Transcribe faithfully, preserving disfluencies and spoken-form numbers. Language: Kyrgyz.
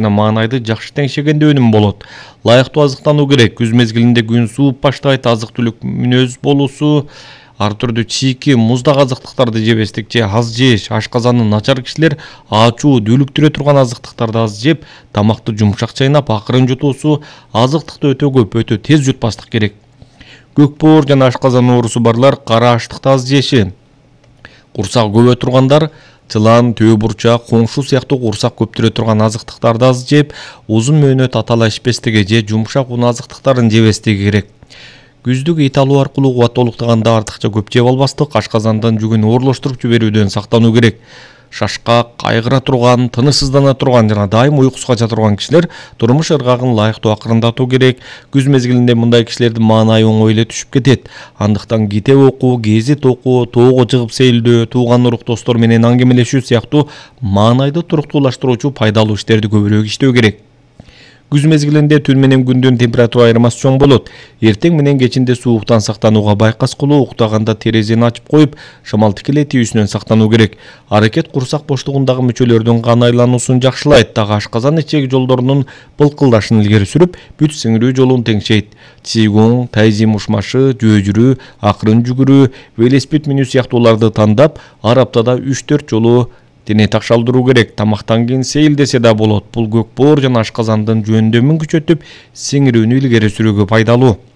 жана маанайды жакшы теңшегенде өнүм болот. Лайыктуу азыктануу керек. Күз мезгилинде күн сууп баштайт, азык-түлүк мүнөз болуусу, ар түрдүү чийки, муздак азыктыктарды жебестик же аз жеш, ашказаны начар кишилер ачуу, дүүлүктүрө турган азыктыктарды аз жеп, тамакты жумшак чайнап, акырын жутуусу, азыктыкты өтө көп, өтө тез жутпастык керек. Көк боор жана ашказан оорусу барлар кара аштыкты аз жеши. Курсак көбө тургандар чылан, төө бурчак, коңшу сыяктуу курсак көптүрө турган азыктыктарды аз жеп, узун мөөнөт атала ичпестиги же жумшак un азыктыктарын жебестиги керек. Күздүк ит алуу аркылуу кубат толуктаганда артыкча көп жеп албастык, ашказандан жүгүн оорлоштуруп жиберүүдөн сактануу керек. Шашкак, кайгыра турган, тынычсыздана турган жана дайым уйкусуз кача турган кишилер турмуш ыргагын лайыктуу акырындатуу керек. Күз мезгилинде мындай кишилердин маанайы оңой эле түшүп кетет. Андыктан китеп окуу, гезит окуу, тоого чыгып сейилдөө, тууган урук достор менен аңгемелешүү сыяктуу маанайды туруктуулаштыруучу пайдалуу иштерди көбүрөөк иштөө керек. Күз мезгилинде түн менен күндүн температура айырмасы чоң болот. Эртең менен кечинде сууктан сактанууга байкас кылуу, уктаганда терезени ачып коюп, шамал тикелей тийүүсүнөн сактануу керек. Аракет курсак боштугундагы мүчөлөрдүн кан айлануусун жакшылайт, дагы ашказан ичеги жолдорунун былкылдашын илгери сүрүп, бүт сиңирүү жолун теңшейт. Цигун, тайзи мушмашы, жөө жүрүү, акырын жүгүрүү, велосипед минүү сыяктууларды тандап, ар аптада үч төрт жолу дене такшалдыруу керек. Тамактан кийин сейилдесе да болот. Бул көк боор жана ашказандын жөндөмүн күчөтүп, сиңирүүнү илгери сүрүүгө пайдалуу.